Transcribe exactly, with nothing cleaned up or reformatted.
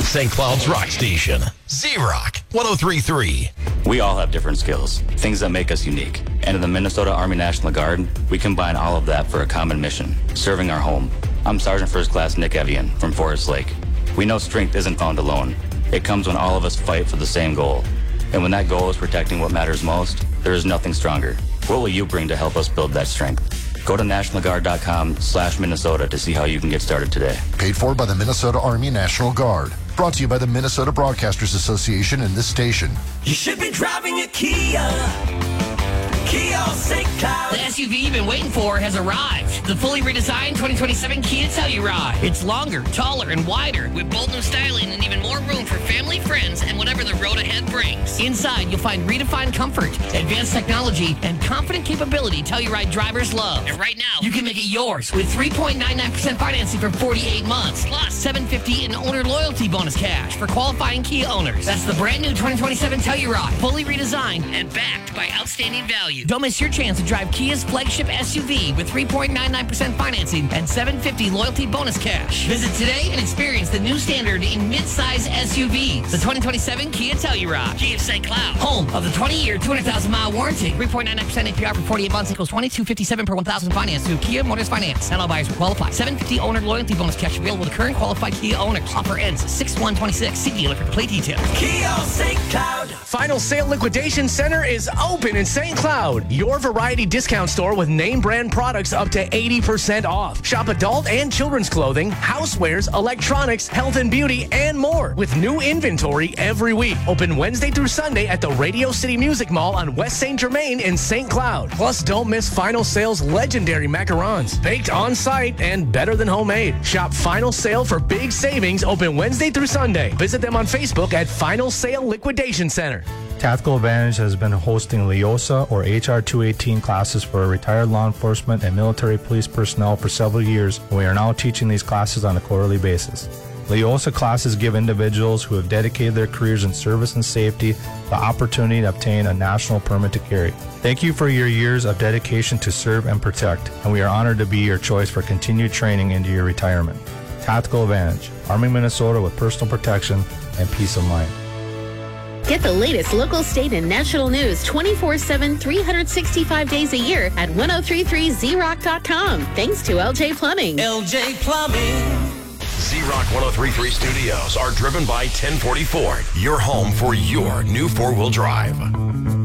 Saint Cloud's rock station. Z-Rock one oh three point three. We all have different skills, things that make us unique. And in the Minnesota Army National Guard, we combine all of that for a common mission, serving our home. I'm Sergeant First Class Nick Evian from Forest Lake. We know strength isn't found alone. It comes when all of us fight for the same goal. And when that goal is protecting what matters most, there is nothing stronger. What will you bring to help us build that strength? Go to national guard dot com slash Minnesota to see how you can get started today. Paid for by the Minnesota Army National Guard. Brought to you by the Minnesota Broadcasters Association and this station. You should be driving a Kia. Kia Saint Cloud. The S U V you've been waiting for has arrived. The fully redesigned twenty twenty-seven Kia Telluride. It's longer, taller, and wider with bold new styling and even more room for family, friends, and whatever the road ahead brings. Inside, you'll find redefined comfort, advanced technology, and confident capability Telluride drivers love. And right now, you can make it yours with three point nine nine percent financing for forty-eight months, plus seven hundred fifty dollars in owner loyalty bonus cash for qualifying Kia owners. That's the brand new twenty twenty-seven Telluride, fully redesigned and backed by outstanding value. Don't miss your chance to drive Kia's flagship S U V with three point nine nine percent financing and seven hundred fifty dollars loyalty bonus cash. Visit today and experience the new standard in mid-size S U Vs. The twenty twenty-seven Kia Telluride. Kia Saint Cloud. Home of the twenty-year, two hundred thousand mile warranty. three point nine nine percent A P R for forty-eight months equals twenty-two fifty-seven per one thousand finance through Kia Motors Finance. Not all buyers will qualify. seven hundred fifty owner loyalty bonus cash available to current qualified Kia owners. Offer ends six one twenty-six. See dealer for complete details. Kia Saint Cloud. Final Sale Liquidation Center is open in Saint Cloud. Your variety discount store with name brand products up to eighty percent off. Shop adult and children's clothing, housewares, electronics, health and beauty, and more with new inventory every week. Open Wednesday through Sunday at the Radio City Music Mall on West Saint Germain in Saint Cloud. Plus, don't miss Final Sale's legendary macarons, baked on site and better than homemade. Shop Final Sale for big savings open Wednesday through Sunday. Visit them on Facebook at Final Sale Liquidation Center. Tactical Advantage has been hosting LEOSA or H R two eighteen classes for retired law enforcement and military police personnel for several years, and we are now teaching these classes on a quarterly basis. LEOSA classes give individuals who have dedicated their careers in service and safety the opportunity to obtain a national permit to carry. Thank you for your years of dedication to serve and protect, and we are honored to be your choice for continued training into your retirement. Tactical Advantage, arming Minnesota with personal protection and peace of mind. Get the latest local, state, and national news twenty-four seven, three hundred sixty-five days a year at ten thirty-three Z rock dot com. Thanks to L J Plumbing. L J Plumbing. Z-Rock one oh three point three studios are driven by ten forty Ford, your home for your new four-wheel drive.